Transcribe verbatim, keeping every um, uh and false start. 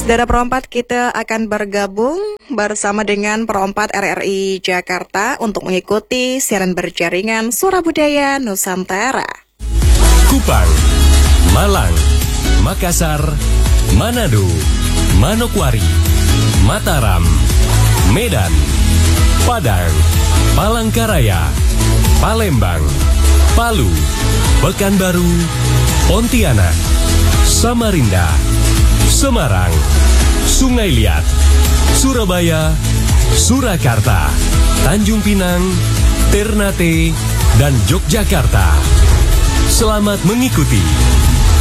Saudara Perompat, kita akan bergabung bersama dengan Perompat R R I Jakarta untuk mengikuti siaran berjaringan Suara Budaya Nusantara. Kupang, Malang, Makassar, Manado, Manokwari, Mataram, Medan, Padang, Palangkaraya, Palembang, Palu, Pekanbaru, Pontianak, Samarinda, Semarang, Sungai Liat, Surabaya, Surakarta, Tanjung Pinang, Ternate, dan Yogyakarta. Selamat mengikuti.